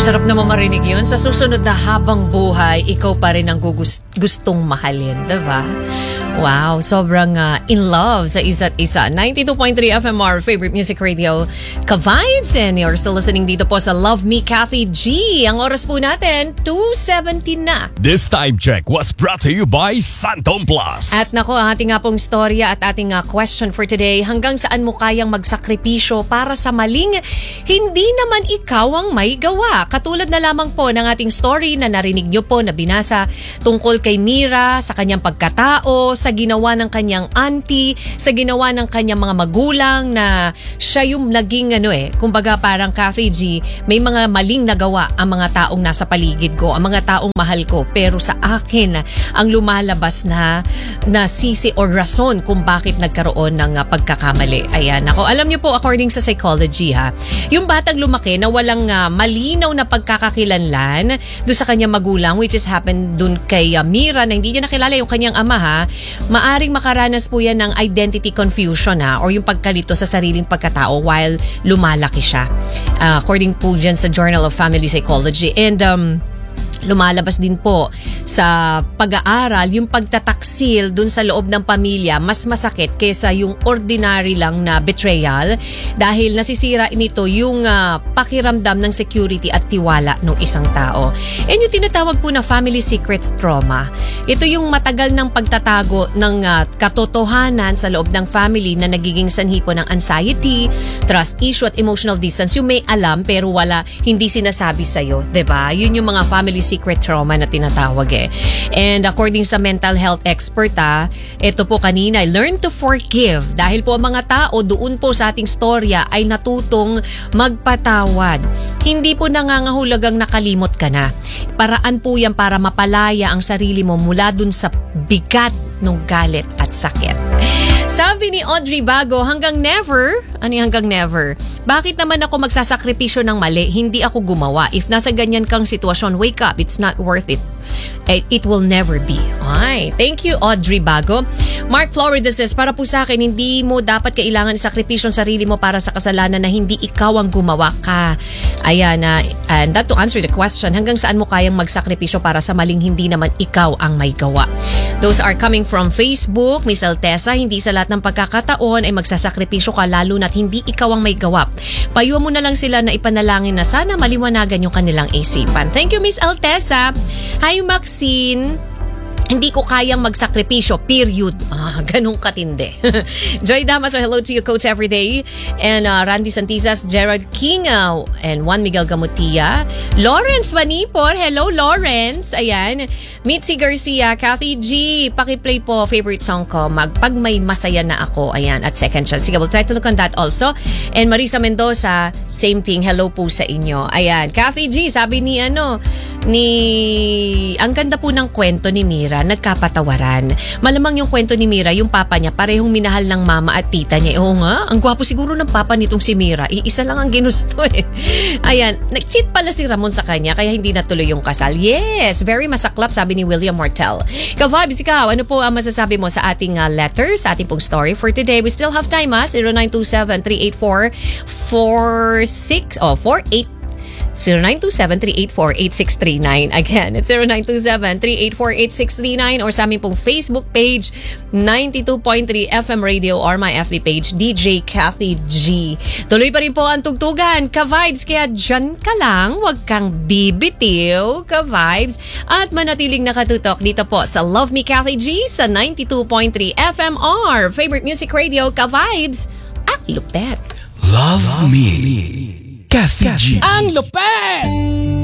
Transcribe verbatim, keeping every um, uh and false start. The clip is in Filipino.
Sarap naman marinig yun. Sa susunod na habang buhay, ikaw pa rin ang gugust- gustong mahalin, diba? Wow, sobrang uh, in love sa isa't isa. ninety-two point three F M R, favorite music radio, Ka-Vibes. And you're still listening dito po sa Love Me, Kathy G. Ang oras po natin, two seventeen na. This time check was brought to you by Santom Plus. At nako, ang ating nga pong storya at ating uh, question for today, hanggang saan mo kayang magsakripisyo para sa maling hindi naman ikaw ang may gawa? Katulad na lamang po ng ating story na narinig nyo po na binasa tungkol kay Mira sa kanyang pagkatao, sa ginawa ng kanyang auntie, sa ginawa ng kanyang mga magulang na siya yung naging ano eh, kumbaga parang Kathy G, may mga maling nagawa ang mga taong nasa paligid ko, ang mga taong mahal ko, pero sa akin ang lumalabas na na sisi or rason kung bakit nagkaroon ng uh, pagkakamali. Ayan, ako, alam niyo po, according sa psychology ha, yung batang lumaki na walang uh, malinaw na pagkakakilanlan doon sa kanyang magulang, which is happened doon kay uh, Mira na hindi niya nakilala yung kanyang ama ha, maaring makaranas po yan ng identity confusion ha, or yung pagkalito sa sariling pagkatao while lumalaki siya. Uh, according po dyan sa Journal of Family Psychology. And um, lumalabas din po sa pag-aaral yung pagtataksil dun sa loob ng pamilya mas masakit kaysa yung ordinary lang na betrayal dahil nasisira nito yung uh, pakiramdam ng security at tiwala ng isang tao. And yung tinatawag po na family secrets trauma, ito yung matagal ng pagtatago ng uh, katotohanan sa loob ng family na nagiging sanhi po ng anxiety, trust issue at emotional distance. Yung may alam pero wala, hindi sinasabi sa'yo, diba? Yun yung mga family secret trauma na tinatawag eh. And according sa mental health expert ah, ito po kanina, learn to forgive. Dahil po ang mga tao doon po sa ating storya ay natutong magpatawad. Hindi po nangangahulugang nakalimot ka na. Paraan po yan para mapalaya ang sarili mo mula dun sa bigat ng galit at sakit. Sabi ni Audrey Bago, hanggang never, ano yung hanggang never? Bakit naman ako magsasakripisyo ng mali? Hindi ako gumawa. If nasa ganyan kang sitwasyon, wake up. It's not worth it. It will never be. Ay, thank you Audrey Bago. Mark Florida says, para po sa akin, hindi mo dapat kailangan isakripisyo ang sarili mo para sa kasalanan na hindi ikaw ang gumawa ka. Ayan, uh, and that to answer the question, hanggang saan mo kayang magsakripisyo para sa maling hindi naman ikaw ang may gawa? Those are coming from Facebook. Miss Altesa, hindi sa lahat ng pagkakataon ay magsasakripisyo ka lalo na't hindi ikaw ang may gawa. Payuhan mo na lang sila na ipanalangin na sana maliwanagan yung kanilang isipan. Thank you Miss Altesa. Hi Maxine. Hindi ko kayang magsakripisyo, period. Ah, ganun katindi. Joy Damaso, hello to you, Coach Everyday. And uh, Randy Santizas, Gerald King, uh, and Juan Miguel Gamutia. Lawrence Manipor, hello Lawrence. Ayan. Mitzi Garcia, Kathy G, pakiplay po, favorite song ko, Magpag May Masaya Na Ako. Ayan, at Second Chance. Sige, we'll try to look on that also. And Marisa Mendoza, same thing, hello po sa inyo. Ayan, Kathy G, sabi ni ano, ni ang ganda po ng kwento ni Mira, nagkapatawaran. Malamang yung kwento ni Mira, yung papa niya parehong minahal ng mama at tita niya. Oo nga, ang gwapo siguro ng papa nitong si Mira. Iisa lang ang ginusto eh. Ayan, nag-cheat pala si Ramon sa kanya kaya hindi natuloy yung kasal. Yes, very masaklap, sabi ni William Mortel. Ka-Vibes, ikaw, ano po ang masasabi mo sa ating uh, letter, sa ating pong story for today? We still have time ha, zero nine two seven, three eight four, four six, oh, four eight zero nine two seven, three eight four, eight six three nine. Again, it's zero nine two seven, three eight four, eight six three nine or sa aming pong Facebook page, ninety-two point three F M Radio or my F B page, D J Kathy G. Tuloy pa rin po ang tugtugan, Ka-Vibes, kaya dyan ka lang, wag kang bibitiw, Ka-Vibes, at manatiling nakatutok dito po sa Love Me, Kathy G sa ninety-two point three F M R, favorite music radio, Ka-Vibes. Ah, lupet. Love Me, Kathy G. Ang lupet!